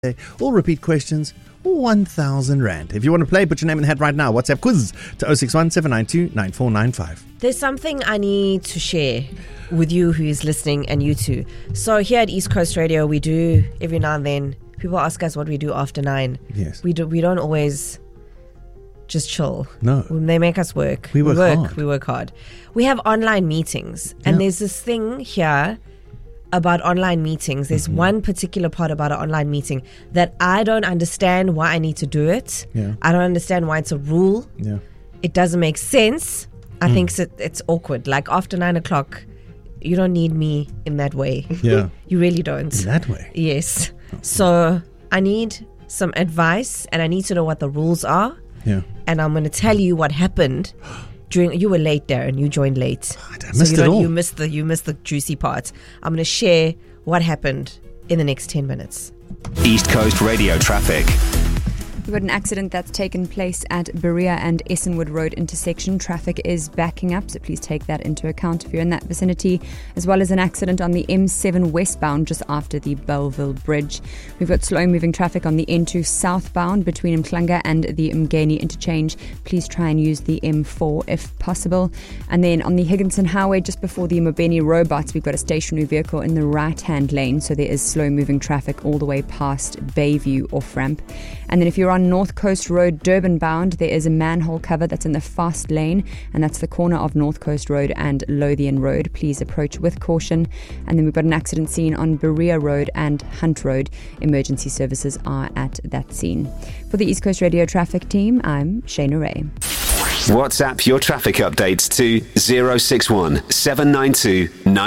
All repeat questions, 1,000 Rand. If you want to play, put your name in the hat right now. WhatsApp quiz to 061 792 9495. There's something I need to share with you who is listening and you too. So here at East Coast Radio, we do every now and then, people ask us what we do after 9. Yes. We don't always just chill. No. They make us work. We work hard. We have online meetings. And there's this thing here about online meetings. There's one particular part about an online meeting that I don't understand why I need to do it. Yeah. I don't understand why it's a rule. Yeah. It doesn't make sense. I think it's awkward. Like after 9 o'clock, you don't need me in that way. Yeah. You really don't. In that way? Yes. So I need some advice and I need to know what the rules are. Yeah. And I'm going to tell you what happened. You were late, Darren. You joined late. I missed it all. You missed the juicy part. I'm going to share what happened in the next 10 minutes. East Coast Radio traffic. We've got an accident that's taken place at Berea and Essenwood Road intersection. Traffic is backing up, so please take that into account if you're in that vicinity, as well as an accident on the M7 westbound just after the Belleville Bridge. We've got slow-moving traffic on the N2 southbound between Mklanga and the Mgeni interchange. Please try and use the M4 if possible. And then on the Higginson Highway, just before the Mobeni Robots, we've got a stationary vehicle in the right-hand lane, so there is slow-moving traffic all the way past Bayview off-ramp. And then if you're on North Coast Road, Durban bound, there is a manhole cover that's in the fast lane, and that's the corner of North Coast Road and Lothian Road. Please approach with caution. And then we've got an accident scene on Berea Road and Hunt Road. Emergency services are at that scene. For the East Coast Radio traffic team, I'm Shayna Ray. WhatsApp your traffic updates to 061 792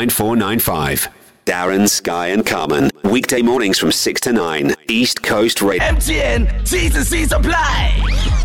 9495. Darren, Sky and Carmen. Weekday mornings from 6 to 9. East Coast Radio. MTN, T&C Supply.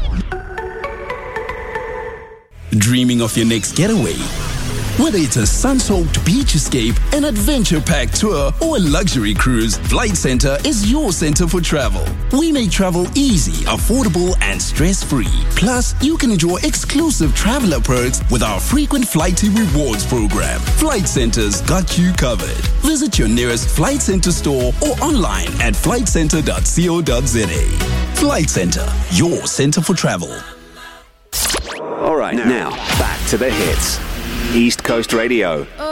Dreaming of your next getaway? Whether it's a sun-soaked beach escape, an adventure-packed tour, or a luxury cruise, Flight Centre is your center for travel. We make travel easy, affordable, and stress-free. Plus, you can enjoy exclusive traveler perks with our frequent Flighty Rewards program. Flight Centre's got you covered. Visit your nearest Flight Centre store or online at flightcentre.co.za. Flight Centre, your center for travel. All right, now back to the hits. East Coast Radio.